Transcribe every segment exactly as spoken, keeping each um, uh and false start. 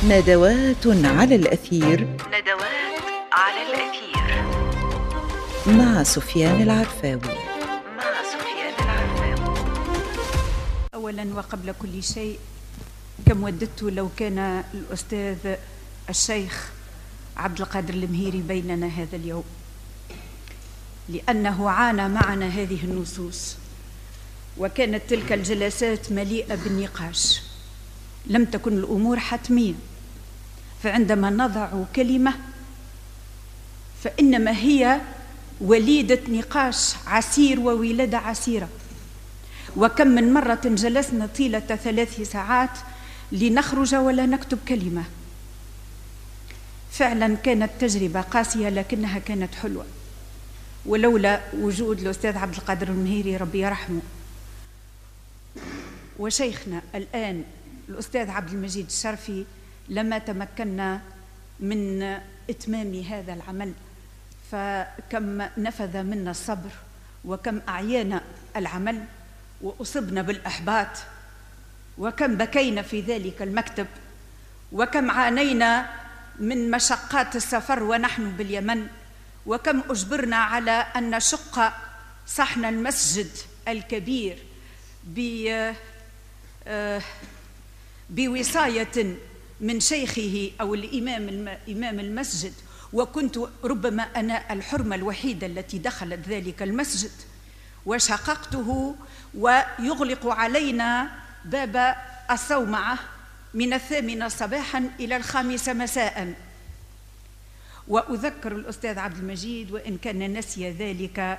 ندوات على الأثير. ندوات على الأثير مع سفيان العرفاوي. مع سفيان العرفاوي. أولا وقبل كل شيء، كم وددت لو كان الأستاذ الشيخ عبد القادر المهيري بيننا هذا اليوم، لأنه عانى معنا هذه النصوص، وكانت تلك الجلسات مليئة بالنقاش. لم تكن الأمور حتمية، فعندما نضع كلمة فإنما هي وليدة نقاش عسير وولادة عسيرة. وكم من مرة جلسنا طيلة ثلاث ساعات لنخرج ولا نكتب كلمة. فعلا كانت تجربة قاسية لكنها كانت حلوة، ولولا وجود الأستاذ عبد القادر المهيري ربي يرحمه وشيخنا الآن الأستاذ عبد المجيد الشرفي لما تمكنا من إتمام هذا العمل. فكم نفذ منا الصبر، وكم أعيانا العمل، وأصبنا بالإحباط، وكم بكينا في ذلك المكتب، وكم عانينا من مشقات السفر ونحن باليمن، وكم أجبرنا على أن نشق صحن المسجد الكبير بوصاية من شيخه أو الإمام إمام المسجد، وكنت ربما أنا الحرمة الوحيدة التي دخلت ذلك المسجد، وشققته ويغلق علينا باب الصومعة من الثامنة صباحا إلى الخامسة مساء. وأذكر الأستاذ عبد المجيد وإن كان نسي ذلك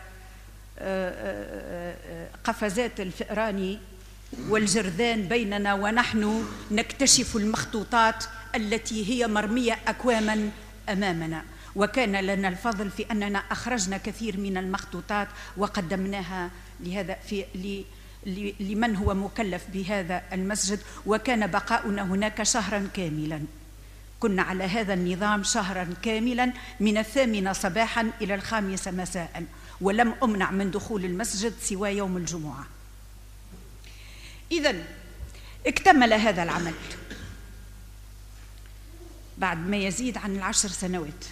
قفزات الفئران والجرذان بيننا ونحن نكتشف المخطوطات التي هي مرمية أكواما أمامنا. وكان لنا الفضل في أننا أخرجنا كثير من المخطوطات وقدمناها لهذا في لمن هو مكلف بهذا المسجد، وكان بقاؤنا هناك شهرا كاملا. كنا على هذا النظام شهرا كاملا من الثامنة صباحا إلى الخامسة مساء، ولم أمنع من دخول المسجد سوى يوم الجمعة. إذن اكتمل هذا العمل بعد ما يزيد عن العشر سنوات،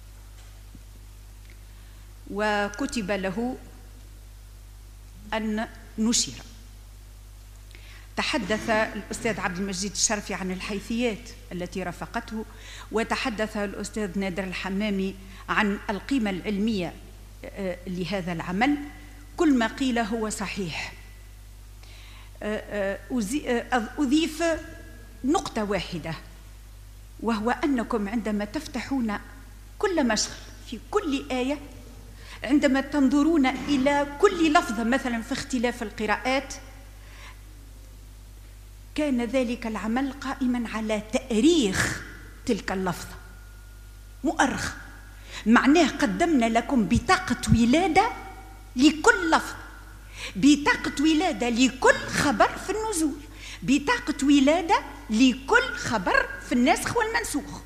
وكتب له أن نشر. تحدث الأستاذ عبد المجيد الشرفي عن الحيثيات التي رافقته، وتحدث الأستاذ نادر الحمامي عن القيمة العلمية لهذا العمل. كل ما قيل هو صحيح. أضيف نقطة واحدة، وهو أنكم عندما تفتحون كل مشغل في كل آية، عندما تنظرون إلى كل لفظة مثلا في اختلاف القراءات، كان ذلك العمل قائما على تأريخ تلك اللفظة، مؤرخ. معناه قدمنا لكم بطاقة ولادة لكل لفظ، بطاقة ولادة لكل خبر في النزول، بطاقة ولادة لكل خبر في الناسخ والمنسوخ.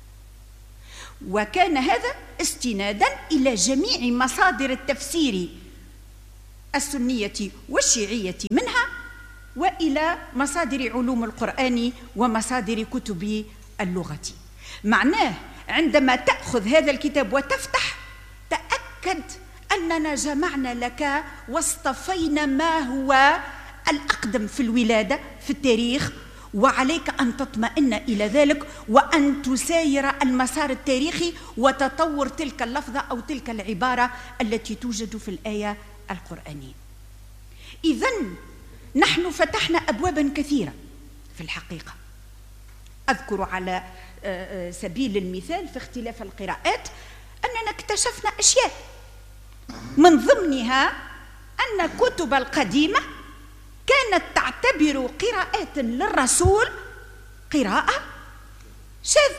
وكان هذا استنادا إلى جميع مصادر التفسير السنية والشيعية منها، وإلى مصادر علوم القرآن ومصادر كتب اللغة. معناه عندما تأخذ هذا الكتاب وتفتح، تأكد أننا جمعنا لك واصطفينا ما هو الأقدم في الولادة في التاريخ، وعليك أن تطمئن إلى ذلك وأن تساير المسار التاريخي وتطور تلك اللفظة أو تلك العبارة التي توجد في الآية القرآنية. إذن نحن فتحنا أبوابا كثيرة في الحقيقة. أذكر على سبيل المثال في اختلاف القراءات أننا اكتشفنا أشياء، من ضمنها أن كتب القديمة كانت تعتبر قراءات للرسول قراءة شاذة،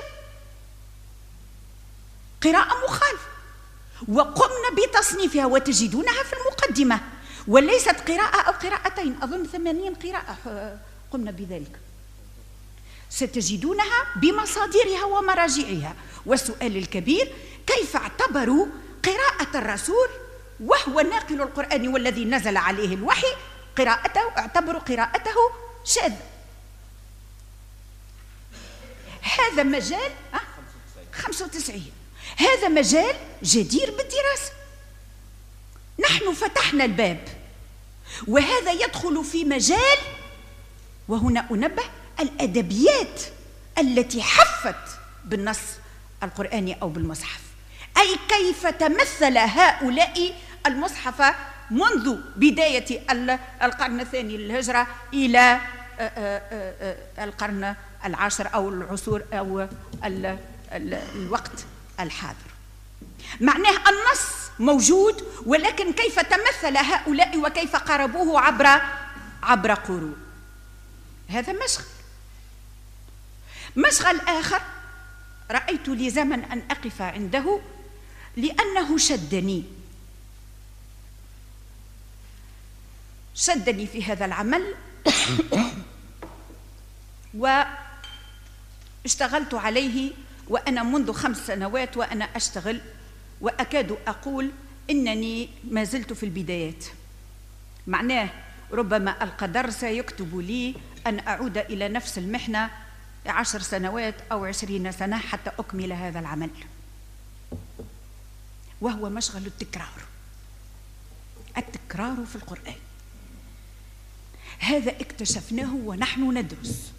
قراءة مخالفة، وقمنا بتصنيفها وتجدونها في المقدمة، وليست قراءة أو قراءتين، أظن ثمانين قراءة قمنا بذلك. ستجدونها بمصادرها ومراجعها. والسؤال الكبير، كيف اعتبروا قراءة الرسول وهو ناقل القرآن والذي نزل عليه الوحي قراءته، اعتبروا قراءته شاذة. هذا مجال خمسة وتسعين، هذا مجال جدير بالدراسة. نحن فتحنا الباب، وهذا يدخل في مجال، وهنا أنبه، الأدبيات التي حفت بالنص القرآني أو بالمصحف، أي كيف تمثل هؤلاء المصحف منذ بداية القرن الثاني للهجرة إلى القرن العاشر أو العصور أو الوقت الحاضر. معناه النص موجود، ولكن كيف تمثل هؤلاء وكيف قربوه عبر عبر قرون. هذا مشغل. مشغل آخر رأيت لي زمن أن أقف عنده لأنه شدني شدني في هذا العمل واشتغلت عليه وأنا منذ خمس سنوات وأنا أشتغل، وأكاد أقول إنني ما زلت في البدايات. معناه ربما القدر سيكتب لي أن أعود إلى نفس المحنة عشر سنوات أو عشرين سنة حتى أكمل هذا العمل، وهو مشغل التكرار. التكرار في القرآن هذا اكتشفناه ونحن ندرس.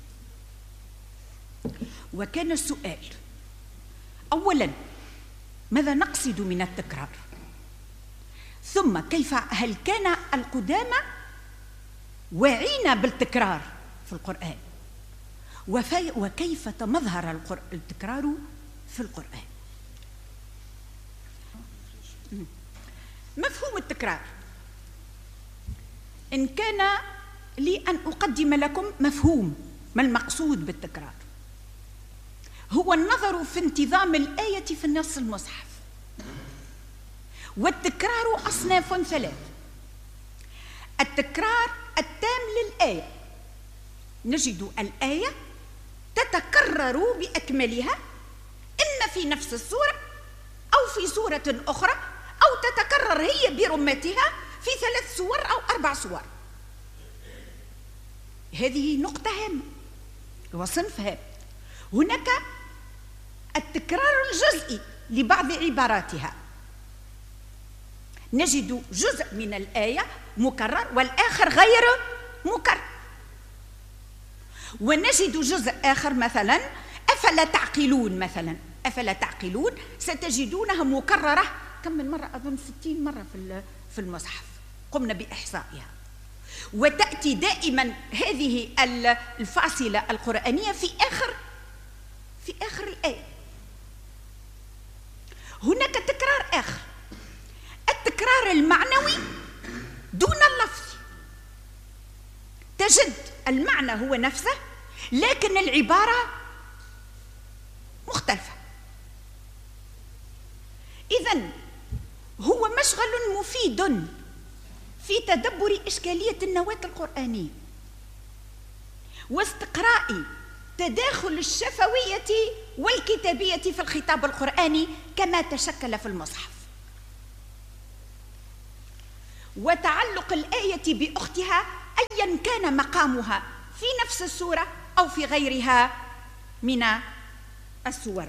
وكان السؤال أولاً ماذا نقصد من التكرار؟ ثم كيف هل كان القدامى واعين بالتكرار في القرآن؟ وكيف تمظهر التكرار في القرآن؟ مفهوم التكرار، إن كان لي أن أقدم لكم مفهوم ما المقصود بالتكرار، هو النظر في انتظام الآية في النص المصحف. والتكرار أصناف ثلاث: التكرار التام للآية، نجد الآية تتكرر بأكملها إما في نفس السورة أو في سورة أخرى، أو تتكرر هي برمتها في ثلاث سور أو أربع سور. هذه نقطة هامة وصنف هام. هناك التكرار الجزئي لبعض عباراتها، نجد جزء من الآية مكرر والآخر غير مكرر. ونجد جزء آخر مثلا أفلا تعقلون، مثلا أفلا تعقلون ستجدونها مكررة كم من مرة؟ أظن ستين مرة في في المصحف، قمنا بإحصائها. وتأتي دائما هذه الفاصلة القرآنية في آخر في آخر الآية. هناك تكرار آخر، التكرار المعنوي دون اللفظ. تجد المعنى هو نفسه لكن العبارة مختلفة. إذن هو مشغل مفيد في تدبر إشكالية النواة القرآنية واستقراء تداخل الشفوية والكتابية في الخطاب القرآني كما تشكل في المصحف، وتعلق الآية بأختها أيا كان مقامها في نفس السورة أو في غيرها من السور.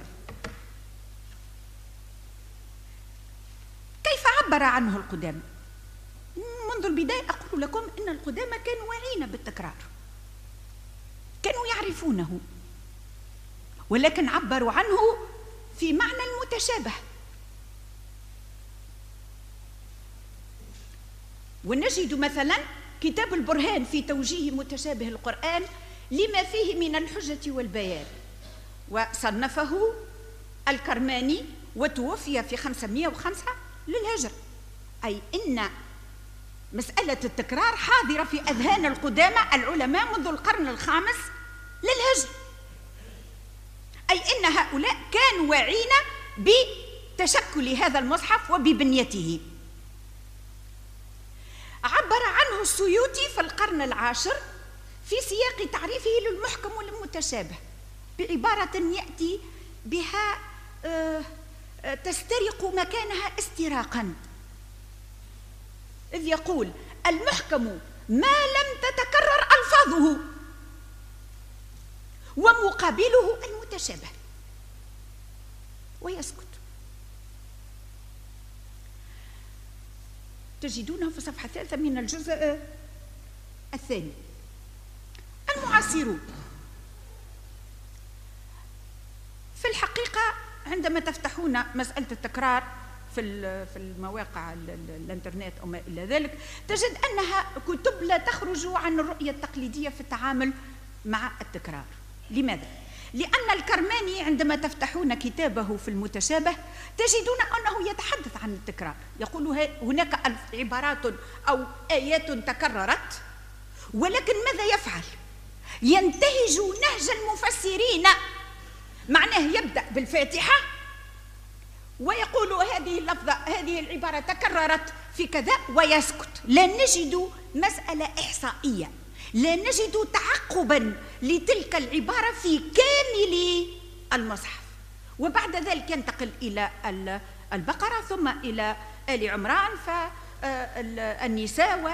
كيف عبر عنه القدامى؟ منذ البداية أقول لكم إن القدامى كانوا واعين بالتكرار، كانوا يعرفونه، ولكن عبروا عنه في معنى المتشابه. ونجد مثلا كتاب البرهان في توجيه متشابه القرآن لما فيه من الحجة والبيان، وصنفه الكرماني وتوفي في خمسمائة وخمسة للهجرة. أي إن مسألة التكرار حاضرة في أذهان القدامى العلماء منذ القرن الخامس للهجرة، أي إن هؤلاء كانوا واعين بتشكل هذا المصحف وببنيته. عبر عنه السيوطي في القرن العاشر في سياق تعريفه للمحكم والمتشابه بعبارة يأتي بها تسترق مكانها استراقا، إذ يقول: المحكم ما لم تتكرر ألفاظه ومقابله المتشابه ويسكت. تجدونه في الصفحة الثالثة من الجزء الثاني. المعاصرون في الحقيقة عندما تفتحون مسألة التكرار في في المواقع الانترنت أو ما إلى ذلك، تجد أنها كتب لا تخرج عن الرؤية التقليدية في التعامل مع التكرار. لماذا؟ لأن الكرماني عندما تفتحون كتابه في المتشابه تجدون أنه يتحدث عن التكرار، يقول هناك عبارات أو آيات تكررت، ولكن ماذا يفعل؟ ينتهج نهج المفسرين، معناه يبدأ بالفاتحة ويقول هذه اللفظة هذه العبارة تكررت في كذا ويسكت. لا نجد مسألة إحصائية، لا نجد تعقبا لتلك العبارة في كامل المصحف، وبعد ذلك ينتقل إلى البقرة ثم إلى آل عمران فالنساء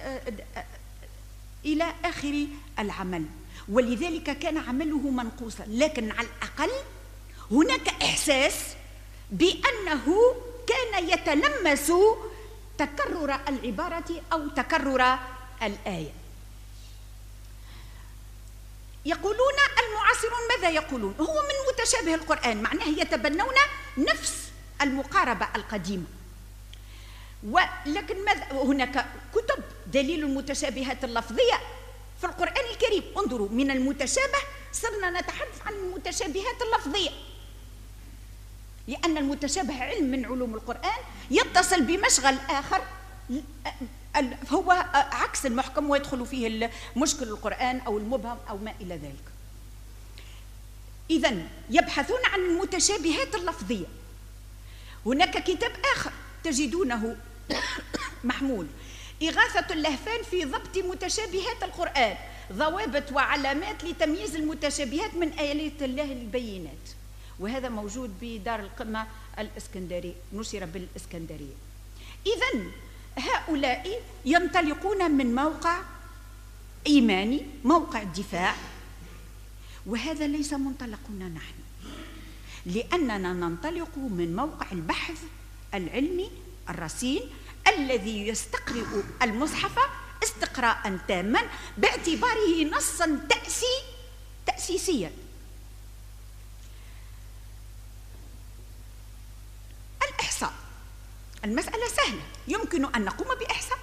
إلى آخر العمل. ولذلك كان عمله منقوصا، لكن على الأقل هناك إحساس بأنه كان يتلمس تكرر العبارة أو تكرر الآية. يقولون المعاصرون ماذا يقولون؟ هو من متشابه القرآن، معناه يتبنون نفس المقاربة القديمة. ولكن ماذا هناك كتب دليل المتشابهات اللفظية في القرآن الكريم. انظروا، من المتشابه صرنا نتحدث عن المتشابهات اللفظية، لأن المتشابه علم من علوم القرآن يتصل بمشغل آخر هو عكس المحكم ويدخل فيه مشكل القرآن أو المبهم أو ما إلى ذلك. إذن يبحثون عن المتشابهات اللفظية. هناك كتاب آخر تجدونه محمول، إغاثة اللهفان في ضبط متشابهات القرآن، ضوابط وعلامات لتمييز المتشابهات من آيات الله البينات، وهذا موجود بدار القمة الإسكندرية، نشر بالإسكندرية. إذن هؤلاء ينطلقون من موقع إيماني، موقع دفاع، وهذا ليس منطلقنا نحن، لأننا ننطلق من موقع البحث العلمي الرصين الذي يستقرئ المصحف استقراء تاما باعتباره نصا تأسي تأسيسيا. الإحصاء المسألة سهلة، يمكن أن نقوم بإحصاء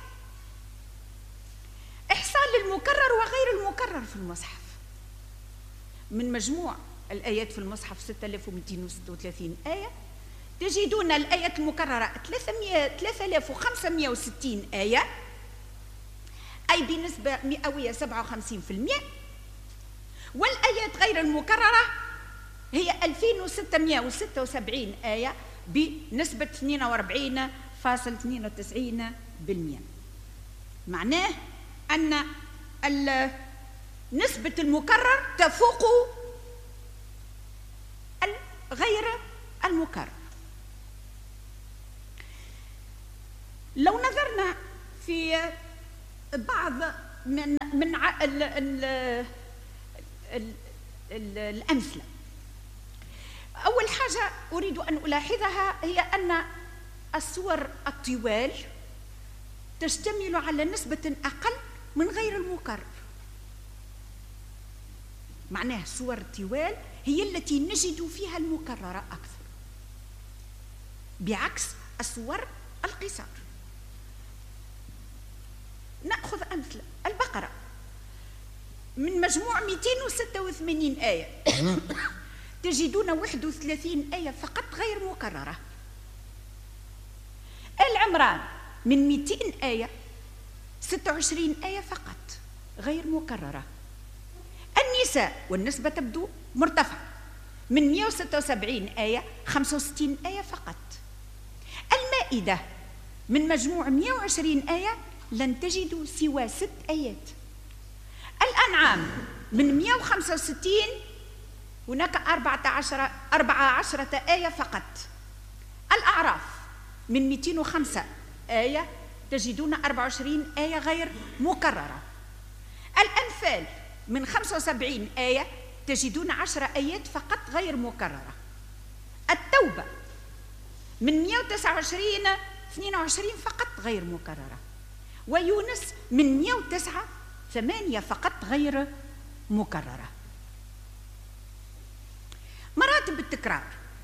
إحصاء للمكرر وغير المكرر في المصحف. من مجموع الآيات في المصحف ستة آلاف ومئتين وستة وثلاثين آية، تجدون الآيات المكررة ثلاثة آلاف وخمسمئة وستين آية، أي بنسبة مئوية سبعة وخمسين بالمئة، والآيات غير المكررة هي ألفين وستمئة وستة وسبعين آية بنسبة اثنين وأربعين فاصلة اثنين وتسعين بالمئة. معناه أن نسبة المكرر تفوق غير المكرر. لو نظرنا في بعض من من ال ال ال ال الأمثلة، أول حاجة أريد أن ألاحظها هي أن السور الطوال تشتمل على نسبة أقل من غير المكرر. معناه سور الطوال هي التي نجد فيها المكررة أكثر، بعكس السور القصار. نأخذ أمثلة. البقرة من مجموع مئتين وستة وثمانين آية تجدون واحد وثلاثين آية فقط غير مكررة. آل عمران من مئتين آية ستة وعشرين آية فقط غير مكررة. النساء والنسبة تبدو مرتفعة من مئة وستة وسبعين آية خمسة وستين آية فقط. المائدة من مجموع مئة وعشرين آية لن تجدوا سوى ست آيات. الأنعام من مئة وخمسة وستين هناك أربعة عشر أربعة عشرة آية فقط. الأعراف من مئتين وخمسة آية تجدون أربعة وعشرين آية غير مكررة. الأنفال من خمسة وسبعين آية تجدون عشر آيات فقط غير مكررة. التوبة من مئة وتسعة وعشرين اثنين وعشرين فقط غير مكررة، ويونس من مئة وتسعة ثمانية فقط غير مكررة. مراتب التكرار،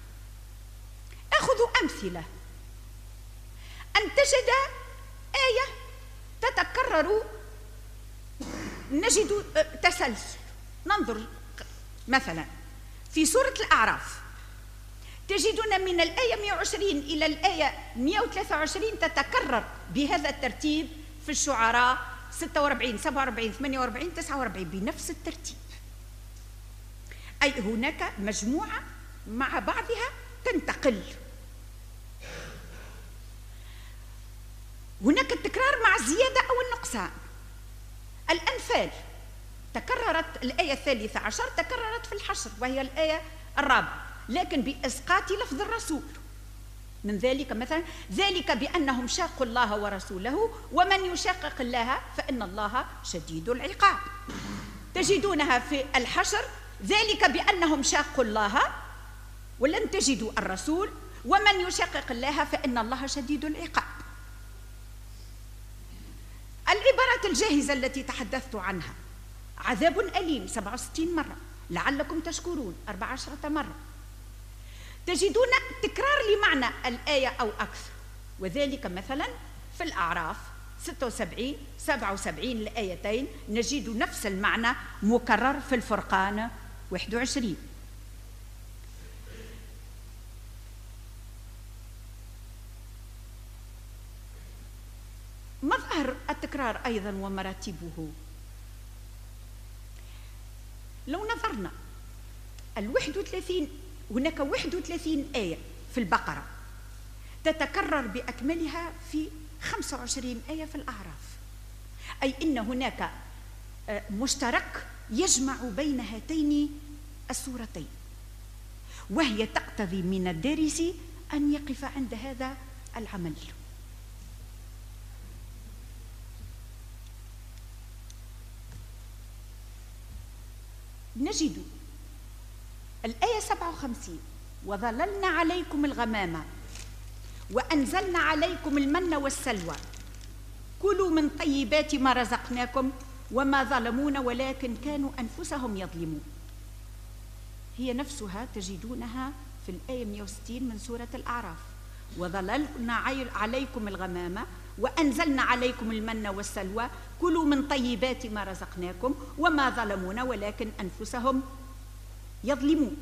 أخذوا أمثلة. أن تجد آية تتكرر، نجد تسلسل. ننظر مثلا في سورة الأعراف، تجدون من الآية مئة وعشرين إلى الآية مئة وثلاثة وعشرين تتكرر بهذا الترتيب. في الشعراء ستة وأربعين سبعة وأربعين ثمانية وأربعين تسعة وأربعين بنفس الترتيب، أي هناك مجموعة مع بعضها تنتقل. هناك التكرار مع الزيادة أو النقصان. الأنفال تكررت الآية الثالثة عشر، تكررت في الحشر وهي الآية الرابعة، لكن بإسقاط لفظ الرسول. من ذلك مثلا ذلك بأنهم شاقوا الله ورسوله ومن يشاقق الله فإن الله شديد العقاب. تجدونها في الحشر ذلك بأنهم شاقوا الله ولن تجدوا الرسول ومن يشاقق الله فإن الله شديد العقاب. العبارات الجاهزة التي تحدثت عنها، عذاب أليم سبعة وستين مرة، لعلكم تشكرون أربع عشرة مرة. تجدون تكرار لمعنى الآية أو أكثر، وذلك مثلا في الأعراف ستة وسبعين سبعة وسبعين الآيتين نجد نفس المعنى مكرر. في الفرقان واحد وعشرين. مظهر التكرار أيضا ومراتبه، لو نظرنا الواحد وثلاثين، هناك واحد وثلاثين آية في البقرة تتكرر بأكملها في خمسة وعشرين آية في الأعراف، أي إن هناك مشترك يجمع بين هاتين السورتين، وهي تقتضي من الدارس أن يقف عند هذا العمل. نجد الآية سبعة وخمسين وظللنا عليكم الغمامة وأنزلنا عليكم المن والسلوى كلوا من طيبات ما رزقناكم وما ظلمونا ولكن كانوا أنفسهم يظلمون. هي نفسها تجدونها في الآية مئة وستين من سورة الأعراف، وظللنا عليكم الغمامة وأنزلنا عليكم المن والسلوى كلوا من طيبات ما رزقناكم وما ظلمونا ولكن أنفسهم يظلمون.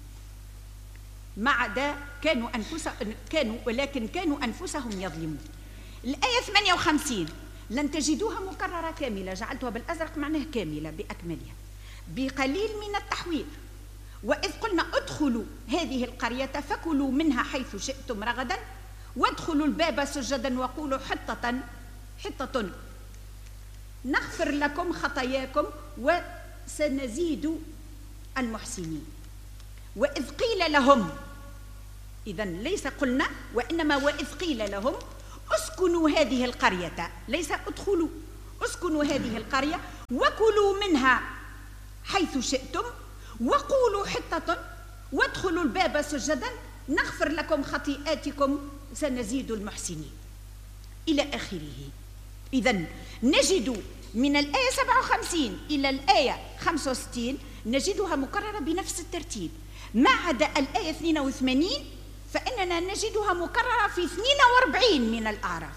مع ده كانوا أنفسهم كانوا ولكن كانوا أنفسهم يظلمون. الآية ثمانية وخمسين لن تجدوها مكررة كاملة، جعلتها بالأزرق معناه كاملة بأكملها بقليل من التحوير. وإذ قلنا ادخلوا هذه القرية فكلوا منها حيث شئتم رغدا وادخلوا الباب سجدا وقولوا حطة حطة نغفر لكم خطاياكم وسنزيد المحسنين. وإذ قيل لهم، إذن ليس قلنا وإنما وإذ قيل لهم اسكنوا هذه القرية، ليس ادخلوا، اسكنوا هذه القرية وكلوا منها حيث شئتم وقولوا حطة وادخلوا الباب سجدا نغفر لكم خطيئاتكم سنزيد المحسنين إلى آخره. إذن نجد من الآية سبعة وخمسين إلى الآية خمسة وستين نجدها مكررة بنفس الترتيب، ما عدا الآية اثنين وثمانين فإننا نجدها مكررة في اثنين وأربعين من الأعراف.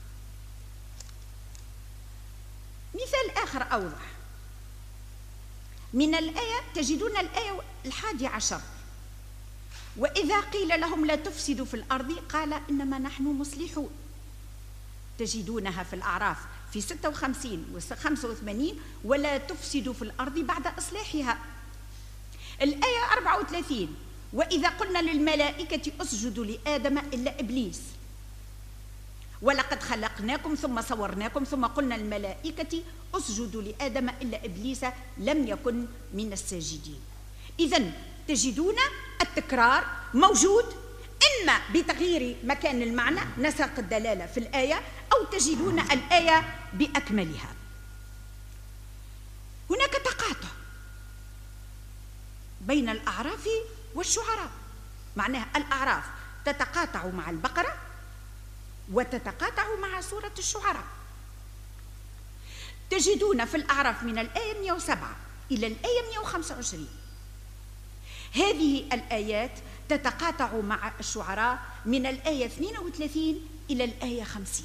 مثال آخر أوضح، من الآية تجدون الآية الحادي عشر وإذا قيل لهم لا تفسدوا في الأرض قال إنما نحن مصلحون. تجدونها في الأعراف في ستة وخمسين و خمسة وثمانين ولا تفسدوا في الأرض بعد إصلاحها. الآية أربعة وثلاثين وإذا قلنا للملائكة اسجدوا لآدم إلا إبليس ولقد خلقناكم ثم صورناكم ثم قلنا للملائكة اسجدوا لآدم إلا إبليس لم يكن من الساجدين. إذن تجدون التكرار موجود إما بتغيير مكان المعنى نسق الدلالة في الآية أو تجدون الآية بأكملها. هناك تقاطع بين الأعراف والشعراء. معناها الأعراف تتقاطع مع البقرة وتتقاطع مع سورة الشعراء. تجدون في الأعراف من الآية مئة وسبعة إلى الآية مئة وخمسة وعشرين هذه الآيات تتقاطع مع الشعراء من الآية اثنين وثلاثين إلى الآية خمسين،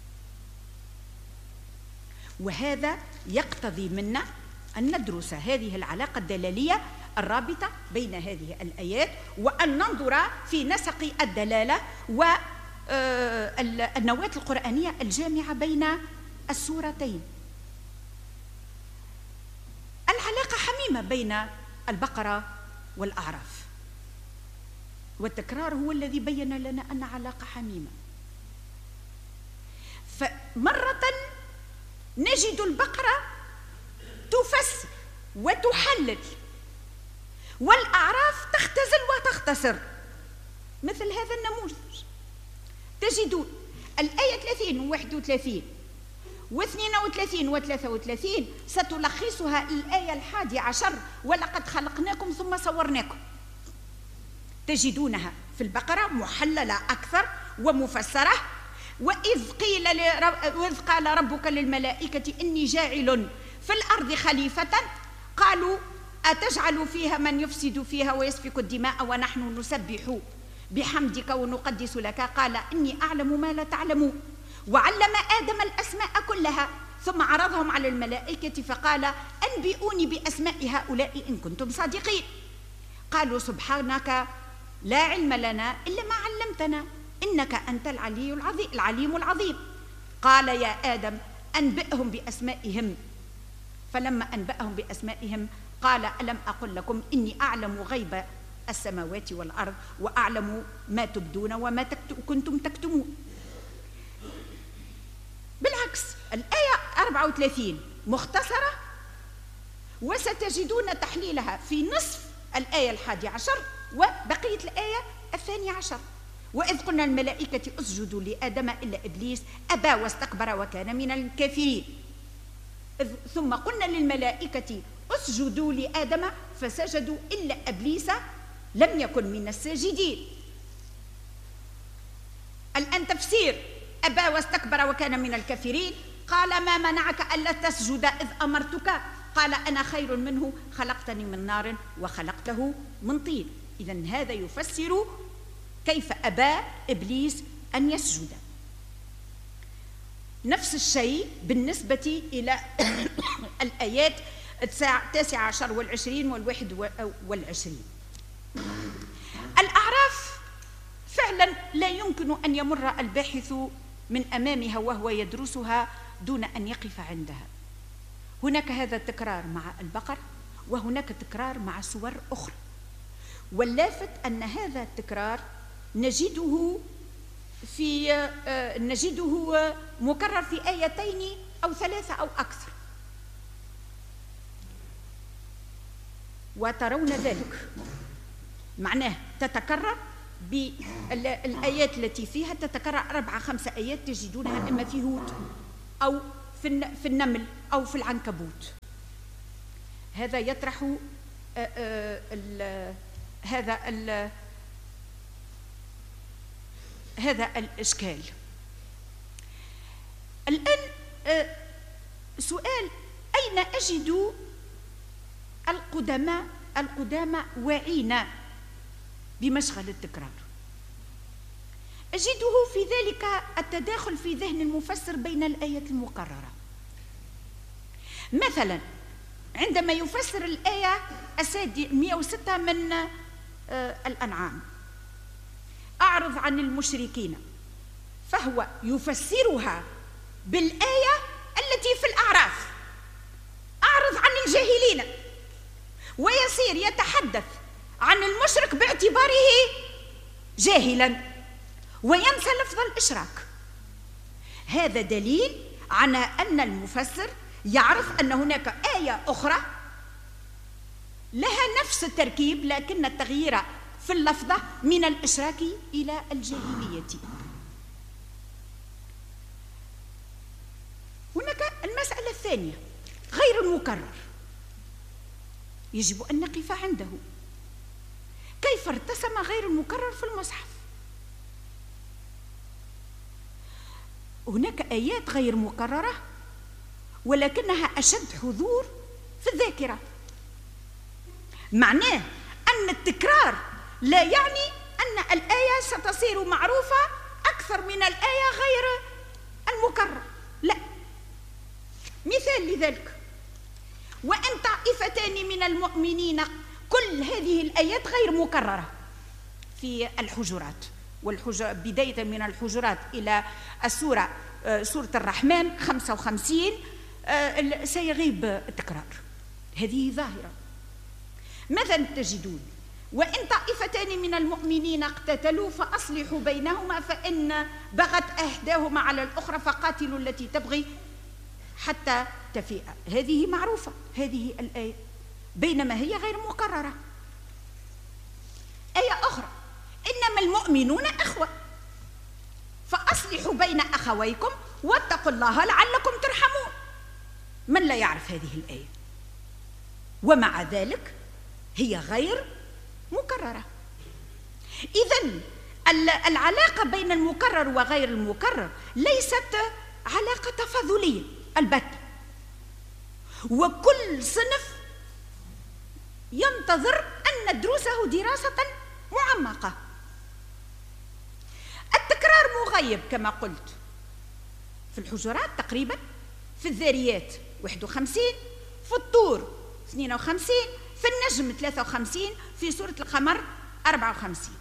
وهذا يقتضي منا أن ندرس هذه العلاقة الدلالية الرابطة بين هذه الآيات، وأن ننظر في نسق الدلالة والنواة القرآنية الجامعة بين السورتين. العلاقة حميمة بين البقرة والأعراف، والتكرار هو الذي بين لنا أن علاقة حميمة. فمرة نجد البقرة تفسر وتحلل، والأعراف تختزل وتختصر. مثل هذا النموذج تجدون الآية ثلاثين وواحد وثلاثين واثنين وثلاثين وثلاثة وثلاثين ستلخصها الآية الحادي عشر: ولقد خلقناكم ثم صورناكم. تجدونها في البقرة محللة أكثر ومفسرة. وإذ قيل لرب... وإذ قال ربك للملائكة إني جاعل في الأرض خليفة قالوا أتجعل فيها من يفسد فيها ويسفك الدماء ونحن نسبح بحمدك ونقدس لك قال إني أعلم ما لا تعلمون. وعلم آدم الأسماء كلها ثم عرضهم على الملائكة فقال أنبئوني بأسماء هؤلاء إن كنتم صادقين. قالوا سبحانك لا علم لنا إلا ما علمتنا إنك أنت العلي العظيم العليم العظيم. قال يا آدم أنبئهم بأسمائهم. فلما أنبأهم بأسمائهم قال ألم أقل لكم إني أعلم غيب السماوات والأرض وأعلم ما تبدون وما كنتم تكتمون. بالعكس الآية أربعة وثلاثين مختصرة، وستجدون تحليلها في نصف الآية الحادي عشر وبقية الآية الثانية عشر. وإذ قلنا الملائكة اسجدوا لآدم إلا إبليس أبى واستكبر وكان من الكافرين. ثم قلنا للملائكة اسجدوا لآدم فسجدوا إلا إبليس لم يكن من الساجدين. الآن تفسير أبى واستكبر وكان من الكافرين. قال ما منعك ألا تسجد إذ أمرتك قال أنا خير منه خلقتني من نار وخلقته من طين. إذن هذا يفسر كيف أبى إبليس أن يسجد. نفس الشيء بالنسبة إلى الآيات التاسعة عشر والعشرين والواحد والعشرين. الأعراف فعلا لا يمكن أن يمر الباحث من أمامها وهو يدرسها دون أن يقف عندها. هناك هذا التكرار مع البقر وهناك تكرار مع سور أخرى، واللافت أن هذا التكرار نجده في آه نجده مكرر في آيتين أو ثلاثة أو أكثر. وترون ذلك معناه تتكرر بالآيات التي فيها تتكرر أربعة خمسة آيات تجدونها إما في هود أو في في النمل أو في العنكبوت. هذا يطرح آآ آآ ال هذا ال هذا الإشكال. الآن سؤال: أين أجد القدماء القدامى واعين بمشغل التكرار؟ أجده في ذلك التداخل في ذهن المفسر بين الآية المقررة. مثلا عندما يفسر الآية مئة وستة من الأنعام أعرض عن المشركين، فهو يفسرها بالآية التي في الأعراف أعرض عن الجاهلين، ويصير يتحدث عن المشرك باعتباره جاهلا وينسى لفظ الإشراك. هذا دليل على أن المفسر يعرف أن هناك آية أخرى لها نفس التركيب لكن التغيير في اللفظة من الإشراك إلى الجاهلية. هناك المسألة الثانية غير المكرر يجب أن نقف عنده. أما غير المكرر في المصحف. هناك آيات غير مكررة ولكنها أشد حضور في الذاكرة. معناه أن التكرار لا يعني أن الآية ستصير معروفة أكثر من الآية غير المكررة، لا. مثال لذلك: وإن طائفتان من المؤمنين، كل هذه الآيات غير مكررة في الحجرات، والحجر بداية من الحجرات إلى السورة سورة الرحمن خمسة وخمسين سيغيب التكرار، هذه ظاهرة. مثلا تجدون: وإن طائفتان من المؤمنين اقتتلوا فأصلحوا بينهما فإن بغت إحداهما على الأخرى فقاتلوا التي تبغي حتى تفيء. هذه معروفة هذه الآية، بينما هي غير مكررة. آية أخرى: إنما المؤمنون أخوة فأصلحوا بين أخويكم واتقوا الله لعلكم ترحمون. من لا يعرف هذه الآية؟ ومع ذلك هي غير مكررة. إذن العلاقة بين المكرر وغير المكرر ليست علاقة تفاضلية البتة، وكل صنف ينتظر أن ندرسه دراسة معمقة. التكرار مغيب كما قلت في الحجرات تقريبا، في الذاريات واحد وخمسين، في الطور اثنين وخمسين، في النجم ثلاثة وخمسين، في سورة القمر أربعة وخمسين.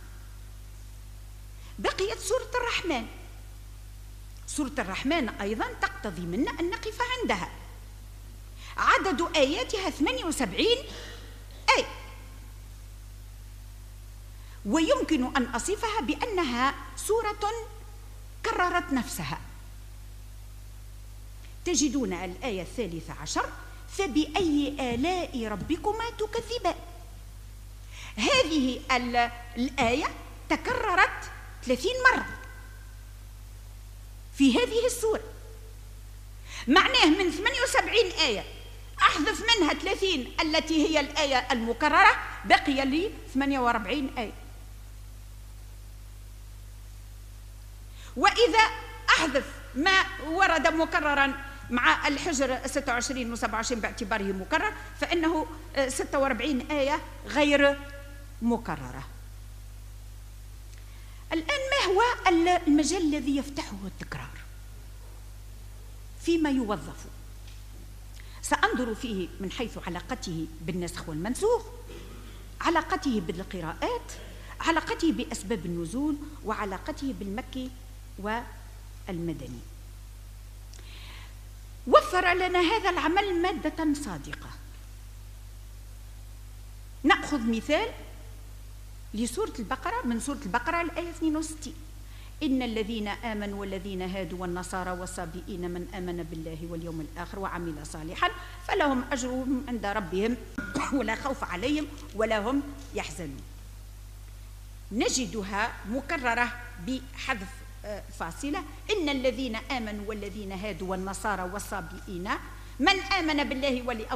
بقيت سورة الرحمن. سورة الرحمن أيضا تقتضي منا أن نقف عندها. عدد آياتها ثمانية وسبعين آية، ويمكن أن أصفها بأنها سورة كررت نفسها. تجدون الآية الثالثة عشر: فبأي آلاء ربكما تكذبان. هذه الآية تكررت ثلاثين مرة في هذه السورة. معناه من ثمانية وسبعين آية أحذف منها ثلاثين التي هي الآية المكررة، بقي لي ثمانية وأربعين آية. وإذا أحذف ما ورد مكررا مع الحجر ستة وعشرين و سبعة وعشرين باعتباره مكرر، فإنه ستة وأربعين آية غير مكررة. الآن ما هو المجال الذي يفتحه التكرار؟ فيما يوظف. سأنظر فيه من حيث علاقته بالنسخ والمنسوخ، علاقته بالقراءات، علاقته بأسباب النزول، وعلاقته بالمكي والمدني. وفر لنا هذا العمل مادة صادقة. نأخذ مثال لسورة البقرة، من سورة البقرة الآية اثنين وستين: إن الذين آمنوا والذين هادوا والنصارى والصابئين من آمن بالله واليوم الآخر وعمل صالحا فلهم أجرهم عند ربهم ولا خوف عليهم ولا هم يحزنون. نجدها مكررة بحذف فاصلة: إن الذين آمنوا والذين هادوا والنصارى والصابئين من آمن بالله واليوم